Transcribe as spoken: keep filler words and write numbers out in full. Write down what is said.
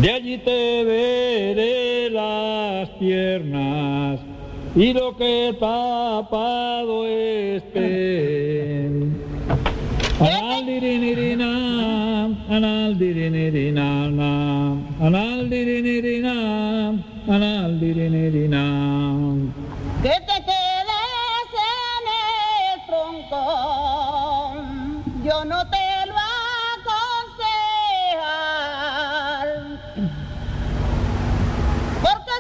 De allí te veré las piernas y lo que tapado esté. Anal dirinirina, anal dirinirina, anal dirinirina, anal dirinirina. Que te quedes en el tronco, yo no te